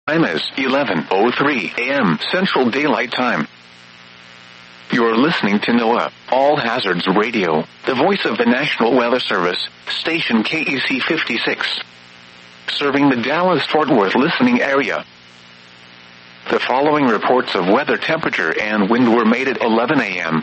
Time is 11:03 a.m. Central Daylight Time. You're listening to NOAA, All Hazards Radio, the voice of the National Weather Service, station KEC 56. Serving the Dallas-Fort Worth listening area. The following reports of weather temperature and wind were made at 11 a.m.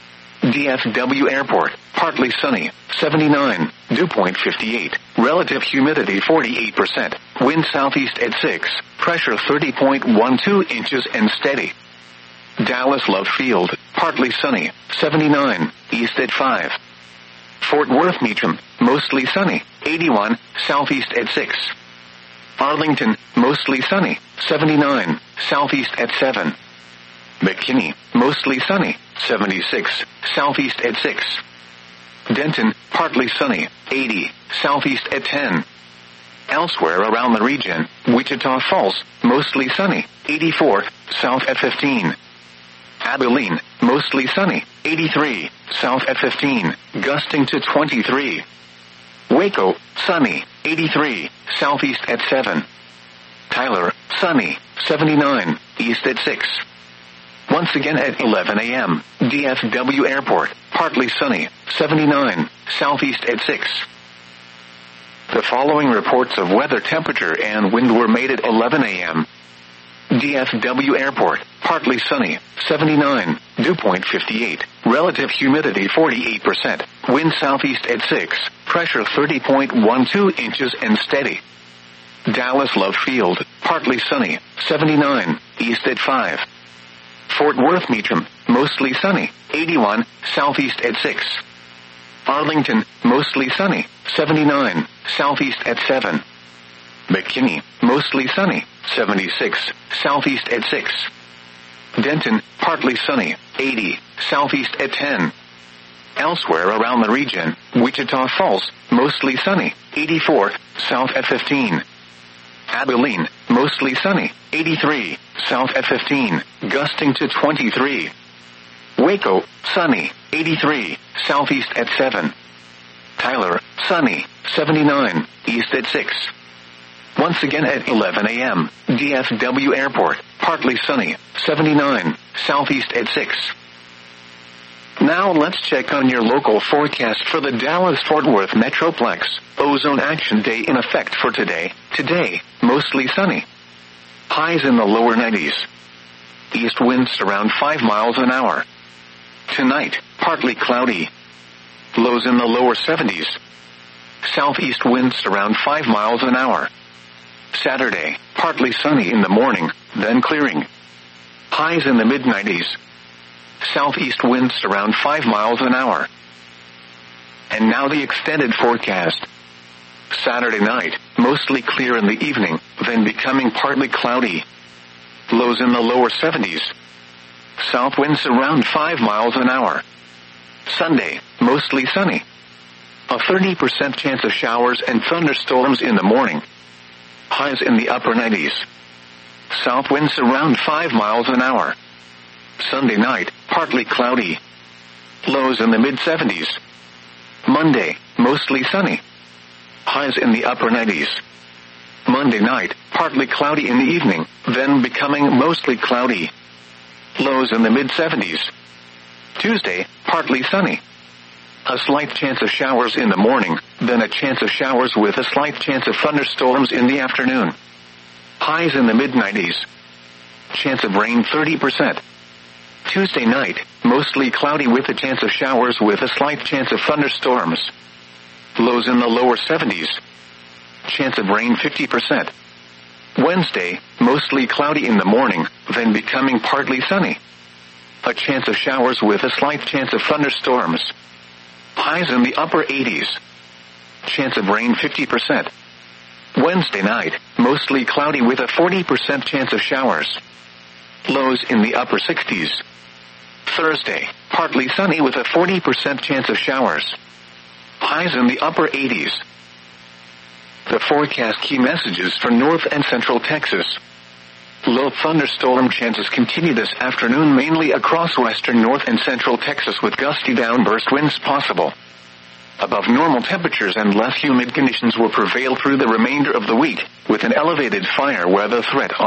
DFW Airport, partly sunny, 79, dew point 58, relative humidity 48%, wind southeast at 6, pressure 30.12 inches and steady. Dallas Love Field, partly sunny, 79, east at 5. Fort Worth Meacham, mostly sunny, 81, southeast at 6. Arlington, mostly sunny, 79, southeast at 7. McKinney, mostly sunny, 76, southeast at 6. Denton, partly sunny, 80, southeast at 10. Elsewhere around the region, Wichita Falls, mostly sunny, 84, south at 15. Abilene, mostly sunny, 83, south at 15, gusting to 23. Waco, sunny, 83, southeast at 7. Tyler, sunny, 79, east at 6. Once again at 11 a.m., DFW Airport, partly sunny, 79, southeast at 6. The following reports of weather temperature and wind were made at 11 a.m. DFW Airport, partly sunny, 79, dew point 58, relative humidity 48%, wind southeast at 6, pressure 30.12 inches and steady. Dallas Love Field, partly sunny, 79, east at 5. Fort Worth Meacham, mostly sunny, 81, southeast at 6. Arlington, mostly sunny, 79, southeast at 7. McKinney, mostly sunny, 76, southeast at 6. Denton, partly sunny, 80, southeast at 10. Elsewhere around the region, Wichita Falls, mostly sunny, 84, south at 15. Abilene, mostly sunny, 83, south at 15, gusting to 23. Waco, sunny, 83, southeast at 7. Tyler, sunny, 79, east at 6. Once again at 11 a.m., DFW Airport, partly sunny, 79, southeast at 6. Now let's check on your local forecast for the Dallas-Fort Worth Metroplex. Ozone Action Day in effect for today. Today, mostly sunny. Highs in the lower 90s. East winds around 5 miles an hour. Tonight, partly cloudy. Lows in the lower 70s. Southeast winds around 5 miles an hour. Saturday, partly sunny in the morning, then clearing. Highs in the mid-90s. Southeast winds around 5 miles an hour. And now the extended forecast. Saturday night, mostly clear in the evening, then becoming partly cloudy. Lows in the lower 70s. South winds around 5 miles an hour. Sunday, mostly sunny. A 30% chance of showers and thunderstorms in the morning. Highs in the upper 90s. South winds around 5 miles an hour. Sunday night, partly cloudy. Lows in the mid-70s. Monday, mostly sunny. Highs in the upper 90s. Monday night, partly cloudy in the evening, then becoming mostly cloudy. Lows in the mid-70s. Tuesday, partly sunny. A slight chance of showers in the morning, then a chance of showers with a slight chance of thunderstorms in the afternoon. Highs in the mid-90s. Chance of rain 30%. Tuesday night, mostly cloudy with a chance of showers with a slight chance of thunderstorms. Lows in the lower 70s. Chance of rain 50%. Wednesday, mostly cloudy in the morning, then becoming partly sunny. A chance of showers with a slight chance of thunderstorms. Highs in the upper 80s. Chance of rain 50%. Wednesday night, mostly cloudy with a 40% chance of showers. Lows in the upper 60s. Thursday, partly sunny with a 40% chance of showers. Highs in the upper 80s. The forecast key messages for North and Central Texas. Low thunderstorm chances continue this afternoon mainly across western North and Central Texas with gusty downburst winds possible. Above normal temperatures and less humid conditions will prevail through the remainder of the week, with an elevated fire weather threat on